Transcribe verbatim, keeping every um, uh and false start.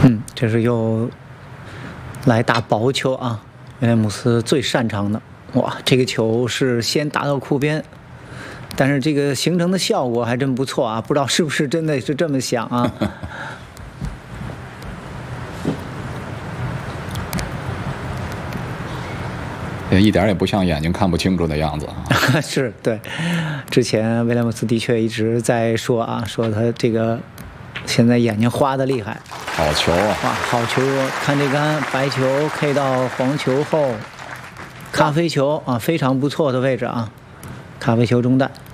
嗯，这是又来打薄球啊，威廉姆斯最擅长的。哇，这个球是先打到库边，但是这个形成的效果还真不错啊，不知道是不是真的是这么想啊？ 也一点也不像眼睛看不清楚的样子啊。 是对，之前威廉姆斯的确一直在说啊，说他这个现在眼睛花的厉害。 好球啊！ 哇，好球！看这杆白球 K 到黄球后，咖啡球啊，非常不错的位置啊，咖啡球中弹。